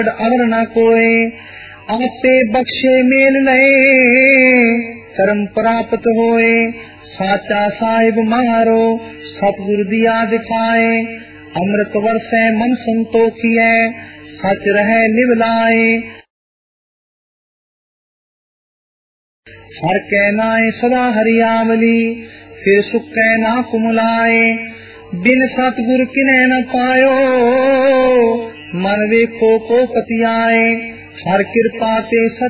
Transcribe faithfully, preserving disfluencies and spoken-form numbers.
अवर न कोय, आपे बख्शे मेल लए, कर्म प्राप्त होए। साचा साहिब मारो, सतगुरु दिया दिखाए, अमृत वर्षे मन संतोखी है, सच रहे लिवलाए। हर के नाय सदा हरियावली, फिर सुख के ना कुमलाए। बिन सतगुरु किने न पायो, मन वे खो को पतियाए। हर कृपा ते